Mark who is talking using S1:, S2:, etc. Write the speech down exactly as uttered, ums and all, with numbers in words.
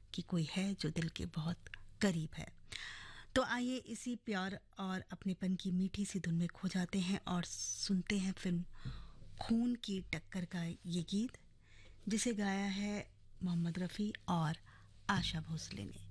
S1: कि कोई है जो दिल के बहुत करीब है। तो आइए इसी प्यार और अपनेपन की मीठी सी धुन में खो जाते हैं और सुनते हैं फिल्म खून की टक्कर का ये गीत, जिसे गाया है मोहम्मद रफ़ी और आशा भोसले ने।